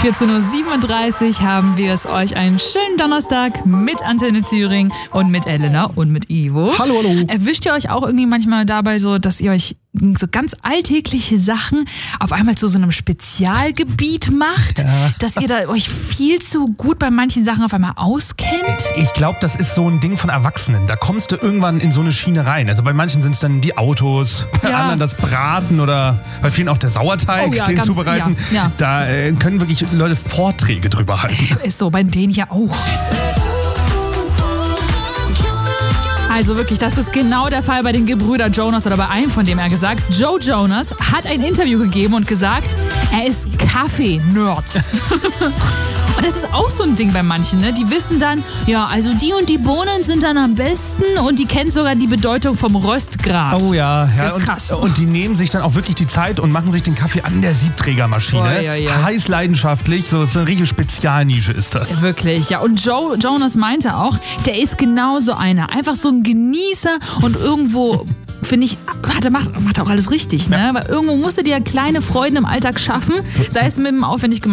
14.37 Uhr haben wir es euch einen schönen Donnerstag mit Antenne Thüringen und mit Elena und mit Ivo. Hallo, hallo. Erwischt ihr euch auch irgendwie manchmal dabei so, dass ihr euch so ganz alltägliche Sachen auf einmal zu so einem Spezialgebiet macht? Ja. Dass ihr da euch viel zu gut bei manchen Sachen auf einmal auskennt? Ich glaube, das ist so ein Ding von Erwachsenen. Da kommst du irgendwann in so eine Schiene rein. Also bei manchen sind es dann die Autos, bei anderen das Braten oder bei vielen auch der Sauerteig, den zubereiten. Ja. Da können wirklich Leute Vorträge drüber halten. Ist so, bei denen ja auch. Also wirklich, das ist genau der Fall bei den Gebrüder Jonas oder bei einem von dem er gesagt. Joe Jonas hat ein Interview gegeben und gesagt, er ist Kaffee-Nerd. Und das ist auch so ein Ding bei manchen, ne? Die wissen dann, ja, also die und die Bohnen sind dann am besten und die kennen sogar die Bedeutung vom Röstgrad. Oh ja. Das ist krass. Und die nehmen sich dann auch wirklich die Zeit und machen sich den Kaffee an der Siebträgermaschine. Ja. Heiß leidenschaftlich, so ist eine richtige Spezialnische ist das. Wirklich, ja. Und Joe Jonas meinte auch, der ist genauso einer. Einfach so ein Genießer und irgendwo, finde ich, macht auch alles richtig, ne? Weil irgendwo musst du dir kleine Freuden im Alltag schaffen, sei es mit dem aufwendig gemachten